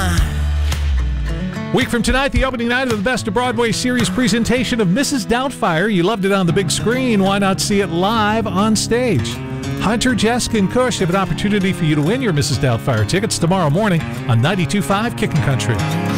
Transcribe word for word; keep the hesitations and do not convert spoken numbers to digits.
line. Week from tonight, the opening night of the Best of Broadway series presentation of Missus Doubtfire. You loved it on the big screen. Why not see it live on stage? Hunter, Jessica, and Kush have an opportunity for you to win your Missus Doubtfire tickets tomorrow morning on ninety-two point five Kickin' Country.